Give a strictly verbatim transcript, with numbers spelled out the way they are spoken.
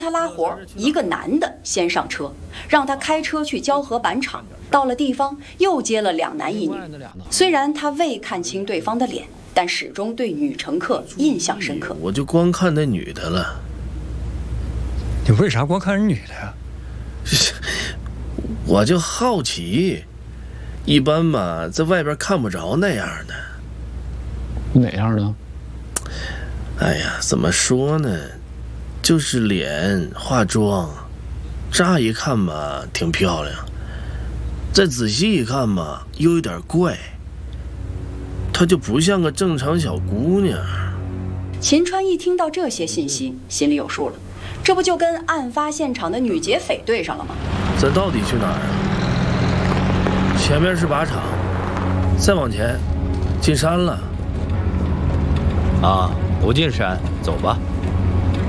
他拉活，一个男的先上车，让他开车去交河板场。到了地方，又接了两男一女。虽然他未看清对方的脸，但始终对女乘客印象深刻。 我就光看那女的了。 你为啥光看人女的呀？ 我就好奇，一般嘛，在外边看不着那样的。 哪样的？ 哎呀，怎么说呢？就是脸、化妆，乍一看嘛挺漂亮，再仔细一看嘛又有点怪。她就不像个正常小姑娘。 秦川一听到这些信息，心里有数了，这不就跟案发现场的女劫匪对上了吗？ 咱到底去哪儿啊？前面是靶场，再往前进山了。 啊，不进山，走吧。